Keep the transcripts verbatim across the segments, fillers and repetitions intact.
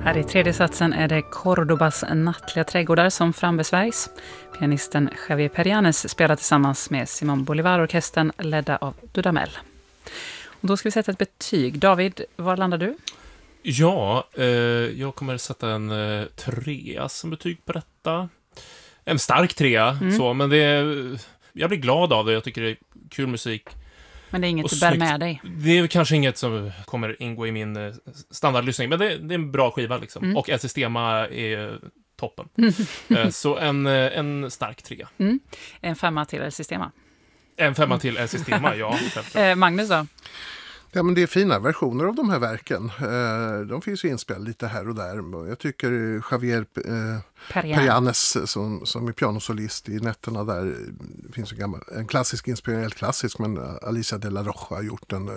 Här i tredje satsen är det Cordobas nattliga trädgårdar som frambesvärjs. Pianisten Javier Perianes spelar tillsammans med Simón Bolívar-orkestern ledda av Dudamel. Och då ska vi sätta ett betyg. David, var landar du? Ja, eh, jag kommer sätta en eh, trea som betyg på detta. En stark trea, mm. så, men det är, jag blir glad av det. Jag tycker det är kul musik. Men det är inget och du bär med dig? Det är kanske inget som kommer ingå i min eh, standardlyssning, men det, det är en bra skiva liksom. Mm. Och El Sistema är toppen. Mm. eh, så en, en stark trea. Mm. En femma till El Sistema. En femma mm. till El Sistema, ja. eh, Magnus då? Ja, men det är fina versioner av de här verken. De finns ju inspelade lite här och där. Jag tycker Javier eh, Perianes som, som är pianosolist i nätterna där finns en, gammal, en klassisk inspirerad klassisk, men Alicia de la Rocha har gjort den.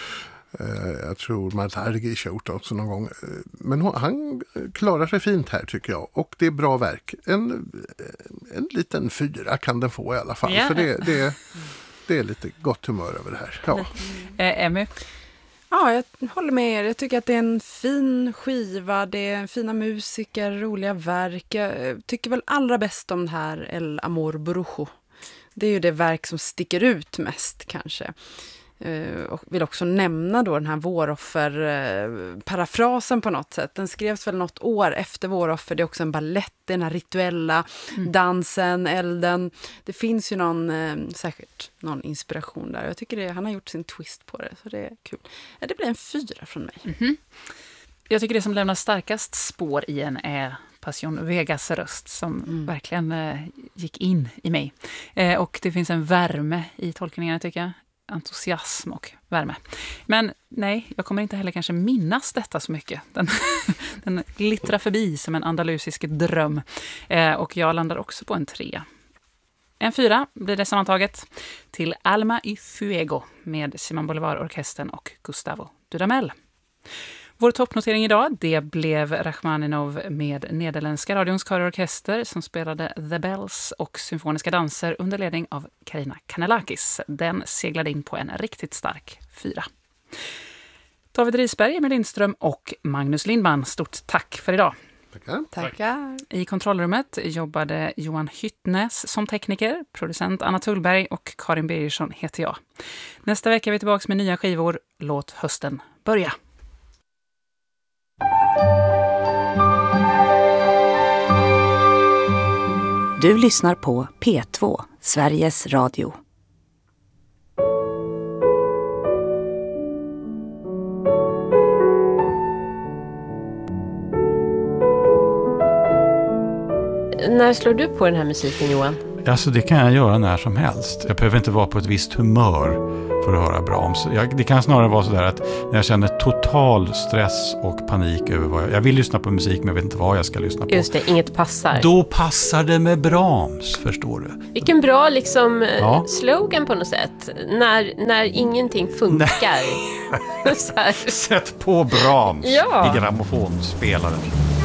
Eh, jag tror Marta Argerich har gjort det också någon gång. Men hon, han klarar sig fint här tycker jag. Och det är bra verk. En, en liten fyra kan den få i alla fall. Yeah. För det, det Det är lite gott humör över det här. Ja. Eh, Emmy? Ja, jag håller med er. Jag tycker att det är en fin skiva. Det är fina musiker, roliga verk. Jag tycker väl allra bäst om det här El Amor Brujo. Det är ju det verk som sticker ut mest kanske. Uh, och vill också nämna då den här Våroffer-parafrasen uh, på något sätt. Den skrevs väl något år efter Våroffer. Det är också en ballett, den här rituella mm. dansen, elden. Det finns ju någon, uh, säkert någon inspiration där. Jag tycker det, han har gjort sin twist på det, så det är kul. Ja, det blir en fyra från mig. Mm-hmm. Jag tycker det som lämnar starkast spår i en är Passion Vegas röst som mm. verkligen uh, gick in i mig. Uh, och det finns en värme i tolkningarna tycker jag. Entusiasm och värme. Men nej, jag kommer inte heller kanske minnas detta så mycket. Den, den glittrar förbi som en andalusisk dröm. Eh, och jag landar också på en tre. En fyra blir det sammantaget till Alma y Fuego med Simón Bolívar-orkestern och Gustavo Dudamel. Vår toppnotering idag, det blev Rachmaninov med Nederländska radions körorkester som spelade The Bells och symfoniska danser under ledning av Karina Kanellakis. Den seglade in på en riktigt stark fyra. David Risberg, Emil Lindström och Magnus Lindman, stort tack för idag. Tackar. Tackar. I kontrollrummet jobbade Johan Hyttnäs som tekniker, producent Anna Tullberg och Karin Birgersson heter jag. Nästa vecka är vi tillbaka med nya skivor. Låt hösten börja. Du lyssnar på P två, Sveriges Radio. När slår du på den här musiken, Johan? Alltså det kan jag göra när som helst. Jag behöver inte vara på ett visst humör för att höra Brahms. Jag, det kan snarare vara så där att när jag känner total stress och panik över vad jag... Jag vill lyssna på musik men jag vet inte vad jag ska lyssna på. Just det, inget passar. Då passar det med Brahms, förstår du. Vilken bra liksom ja. slogan på något sätt. När, när ingenting funkar. Så här. Sätt på Brahms ja. i grammofonspelaren.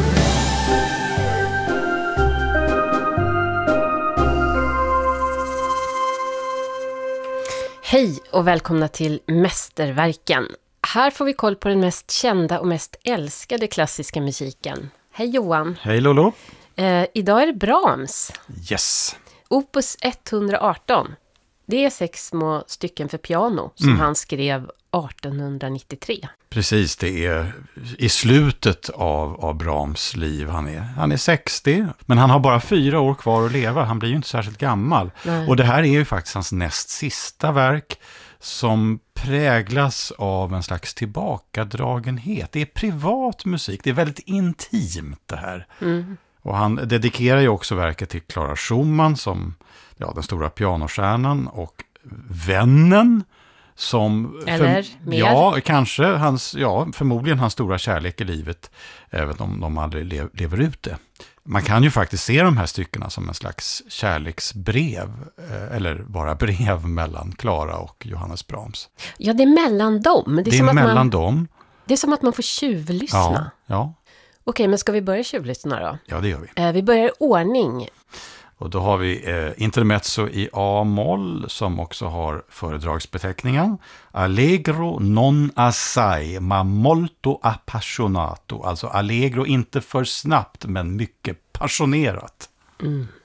Hej och välkomna till Mästerverken. Här får vi koll på den mest kända och mest älskade klassiska musiken. Hej Johan. Hej Lolo. Eh, idag är det Brahms. Yes. Opus etthundraarton. Det är sex små stycken för piano som mm. han skrev artonhundranittiotre. Precis, det är i slutet av, av Brahms liv. Han är, han är sextio, men han har bara fyra år kvar att leva. Han blir ju inte särskilt gammal. Nej. Och det här är ju faktiskt hans näst sista verk som präglas av en slags tillbakadragenhet. Det är privat musik, det är väldigt intimt det här. Mm. Och han dedikerar ju också verket till Clara Schumann som ja, den stora pianostjärnan och vännen som eller för, mer? Ja, kanske hans, ja, förmodligen hans stora kärlek i livet, även om de aldrig lev, lever ut det. Man kan ju faktiskt se de här styckena som en slags kärleksbrev, eller bara brev mellan Clara och Johannes Brahms. Ja, det är mellan dem. Det är, det är som mellan att man, dem. Det är som att man får tjuvlyssna. Ja, ja. Okej, men ska vi börja tjuvlyssna då? Ja, det gör vi. Vi börjar i ordning. Och då har vi eh, intermezzo i A-moll som också har föredragsbeteckningen. Allegro non assai ma molto appassionato. Alltså allegro inte för snabbt men mycket passionerat. Mm.